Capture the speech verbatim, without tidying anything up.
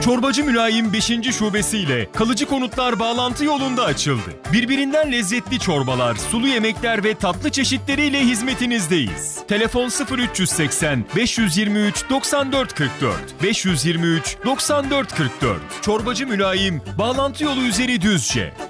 Çorbacı Mülayim beşinci şubesiyle kalıcı konutlar bağlantı yolunda açıldı. Birbirinden lezzetli çorbalar, sulu yemekler ve tatlı çeşitleriyle hizmetinizdeyiz. Telefon sıfır üç seksen beş yirmi üç doksan dört kırk dört beş yirmi üç doksan dört kırk dört. Çorbacı Mülayim, bağlantı yolu üzeri Düzce.